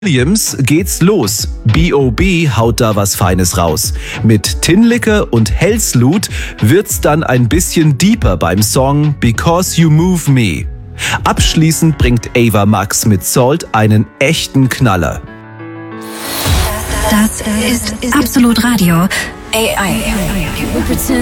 Williams geht's los. B.O.B. haut da was Feines raus. Mit Tinlicker und Hellsloot wird's dann ein bisschen deeper beim Song Because You Move Me. Abschließend bringt Ava Max mit Salt einen echten Knaller. Das ist Absolut Radio. AI.